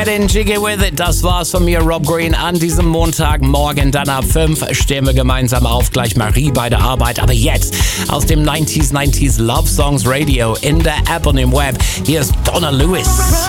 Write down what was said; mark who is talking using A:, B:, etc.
A: Den Jiggy With It, das war's von mir, Rob Green, an diesem Montagmorgen. Dann ab 5 stehen wir gemeinsam auf, gleich Marie bei der Arbeit. Aber jetzt aus dem 90s Love Songs Radio in der App und im Web. Hier ist Donna Lewis.